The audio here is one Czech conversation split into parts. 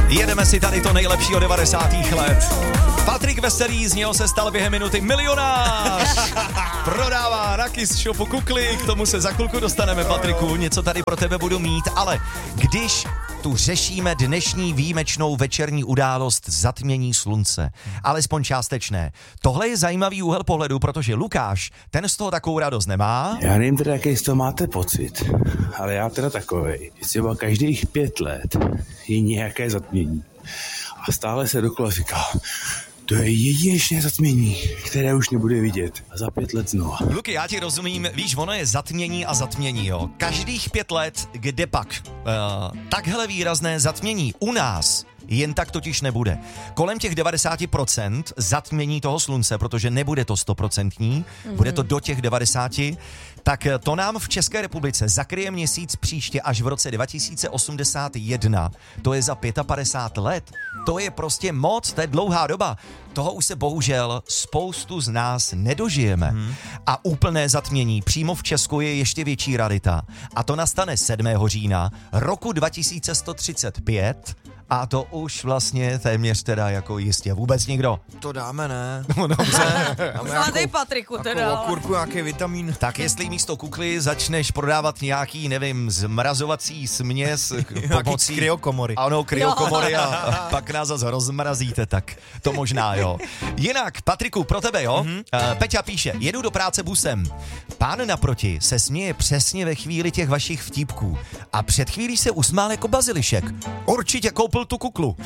Jedeme si tady to nejlepší od 90. let. Patrik Veselý, z něho se stal během minuty milionář. Prodává na Kiss Shopu kukly, k tomu se za chvilku dostaneme, Patriku. Něco tady pro tebe budu mít, ale když tu řešíme dnešní výjimečnou večerní událost zatmění slunce, alespoň částečné. Tohle je zajímavý úhel pohledu, protože Lukáš, ten z toho takovou radost nemá. Já nevím teda, jaký z toho máte pocit, ale já teda takovej. Třeba každých 5 let je nějaké zatmění. A stále se dokola říká, to je jedinečné zatmění, které už nebude vidět. A za 5 let znova. Luky, já ti rozumím, víš, ono je zatmění a zatmění, jo. Každých 5 let, kde pak? Takhle výrazné zatmění u nás jen tak totiž nebude. Kolem těch 90% zatmění toho slunce, protože nebude to 100%, bude to do těch 90%, tak to nám v České republice zakryje měsíc příště až v roce 2081. To je za 55 let. To je prostě moc, to je dlouhá doba. Toho už se bohužel spoustu z nás nedožijeme. A úplné zatmění přímo v Česku je ještě větší rarita. A to nastane 7. října roku 2135. A to už vlastně téměř teda jako jistě vůbec nikdo. To dáme, ne? No dobře. Zvládej, Patriku, teda. Okurku, nějaký vitamin. Tak jestli místo kukly začneš prodávat nějaký, nevím, zmrazovací směs pomocí kryokomory. Ano, kryokomory a pak nás zase rozmrazíte, tak to možná, jo. Jinak, Patriku, pro tebe, jo? Peťa píše, jedu do práce busem. Pán naproti se směje přesně ve chvíli těch vašich vtípků. A před chvílí se usmál jako bazilišek. Určitě koupil tu kuklu.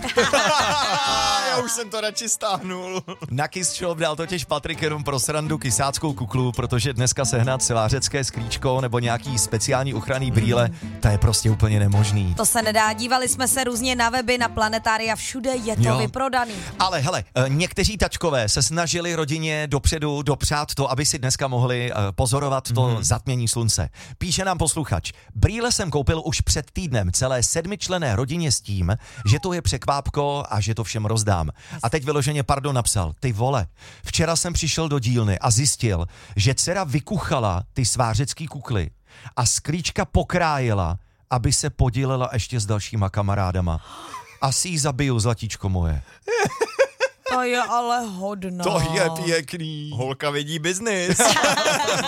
Já už jsem to radši stáhnul. Na Kiss Shop dal totiž Patrik jenom pro srandu kysáckou kuklu, protože dneska sehnat celářecké sklíčko nebo nějaký speciální ochranný brýle, to je prostě úplně nemožný. To se nedá, dívali jsme se různě na weby, na Planetária, všude je to vyprodaný. Ale hele, někteří tačkové se snažili rodině dopředu dopřát to, aby si dneska mohli pozorovat to zatmění slunce. Píše nám posluchač, brýle jsem koupil už před týdnem celé 7členné rodině s tím, že to je překvápko a že to všem rozdám. A teď vyloženě napsal, ty vole, včera jsem přišel do dílny a zjistil, že dcera vykuchala ty svářecký kukly a sklíčka pokrájela, aby se podílela ještě s dalšíma kamarádama. Asi jí zabiju, zlatíčko moje. To je ale hodná. To je pěkný. Holka vidí biznis.